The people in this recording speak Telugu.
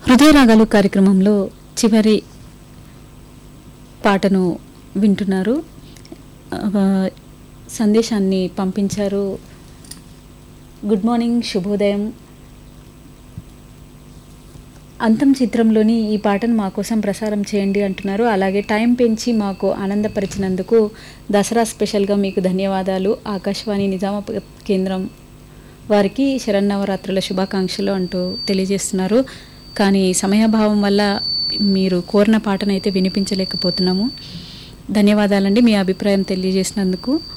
హృదయరాగాలు కార్యక్రమంలో చివరి పాటను వింటున్నారు. సందేశాన్ని పంపించారు. గుడ్ మార్నింగ్, శుభోదయం. అంతం చిత్రంలోని ఈ పాటను మా కోసం ప్రసారం చేయండి అంటున్నారు. అలాగే టైం పెంచి మాకు ఆనందపరిచినందుకు దసరా స్పెషల్గా మీకు ధన్యవాదాలు. ఆకాశవాణి నిజామాబాద్ కేంద్రం వారికి శరన్నవరాత్రుల శుభాకాంక్షలు అంటూ తెలియజేస్తున్నారు. కానీ సమయాభావం వల్ల మీరు కోరిన పాటనైతే వినిపించలేకపోతున్నాము. ధన్యవాదాలండి మీ అభిప్రాయం తెలియజేసినందుకు.